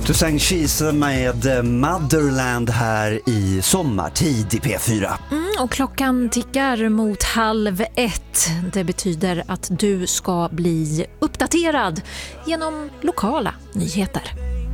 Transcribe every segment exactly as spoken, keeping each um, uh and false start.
Susanne Kisa med Motherland här i sommartid i P fyra. Mm, och klockan tickar mot halv ett. Det betyder att du ska bli uppdaterad genom lokala nyheter.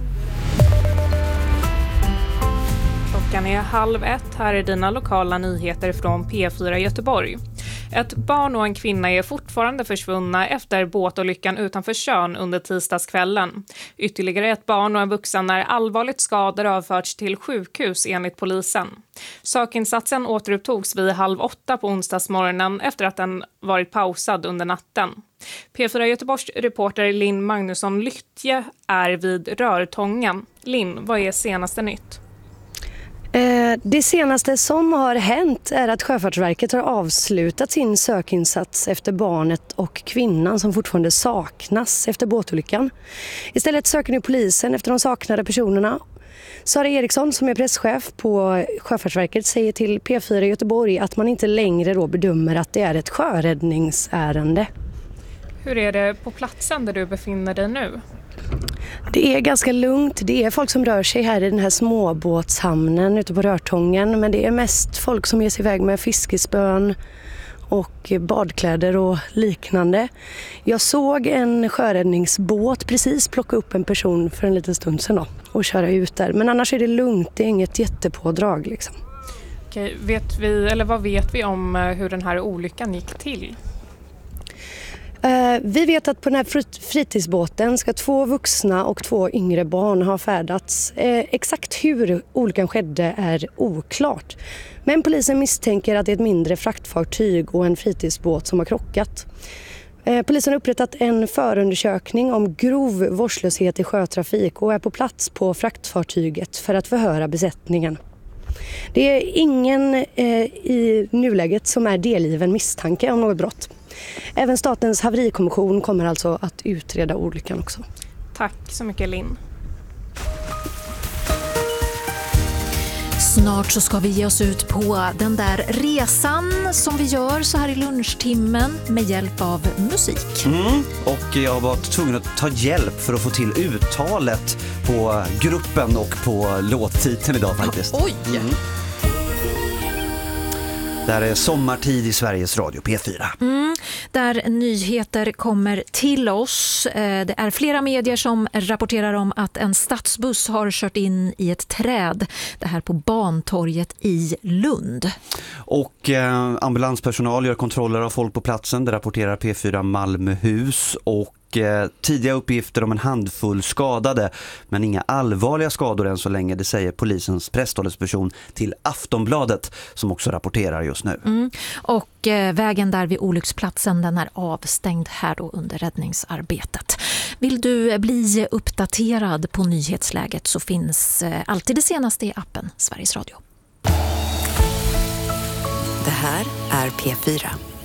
Klockan är halv ett. Här är dina lokala nyheter från P fyra Göteborg. Ett barn och en kvinna är fortfarande försvunna efter båtolyckan utanför Tjörn under tisdagskvällen. Ytterligare ett barn och en vuxen är allvarligt skadade och har förts till sjukhus enligt polisen. Sökinsatsen återupptogs vid halv åtta på onsdagsmorgonen efter att den varit pausad under natten. P fyra Göteborgs reporter Linn Magnusson Lyttje är vid Rörtången. Linn, vad är senaste nytt? Det senaste som har hänt är att Sjöfartsverket har avslutat sin sökinsats efter barnet och kvinnan som fortfarande saknas efter båtolyckan. Istället söker nu polisen efter de saknade personerna. Sara Eriksson som är presschef på Sjöfartsverket säger till P fyra Göteborg att man inte längre då bedömer att det är ett sjöräddningsärende. Hur är det på platsen där du befinner dig nu? Det är ganska lugnt. Det är folk som rör sig här i den här småbåtshamnen ute på Rörtången. Men det är mest folk som ger sig iväg med fiskespön och badkläder och liknande. Jag såg en sjöräddningsbåt precis plocka upp en person för en liten stund sedan då, och köra ut där. Men annars är det lugnt. Det är inget jättepådrag liksom. Okej, vet vi, eller vad vet vi om hur den här olyckan gick till? Uh, vi vet att på den här fritidsbåten ska två vuxna och två yngre barn ha färdats. Uh, exakt hur olyckan skedde är oklart. Men polisen misstänker att det är ett mindre fraktfartyg och en fritidsbåt som har krockat. Uh, polisen har upprättat en förundersökning om grov vårdslöshet i sjötrafik och är på plats på fraktfartyget för att förhöra besättningen. Det är ingen uh, i nuläget som är delgiven misstanke om något brott. Även Statens haverikommission kommer alltså att utreda olyckan också. Tack så mycket, Linn. Snart så ska vi ge oss ut på den där resan som vi gör så här i lunchtimmen med hjälp av musik. Mm, och jag var tvungen att ta hjälp för att få till uttalet på gruppen och på låttiteln idag faktiskt. Oj! Mm. Där är sommartid i Sveriges Radio P fyra. Mm, där nyheter kommer till oss. Det är flera medier som rapporterar om att en stadsbuss har kört in i ett träd. Det här på Bantorget i Lund. Och eh, ambulanspersonal gör kontroller av folk på platsen. Det rapporterar P fyra Malmöhus och tidiga uppgifter om en handfull skadade, men inga allvarliga skador än så länge, det säger polisens presstalesperson till Aftonbladet som också rapporterar just nu. Mm. Och eh, vägen där vid olycksplatsen, den är avstängd här då under räddningsarbetet. Vill du bli uppdaterad på nyhetsläget så finns eh, alltid det senaste i appen Sveriges Radio. Det här är P fyra.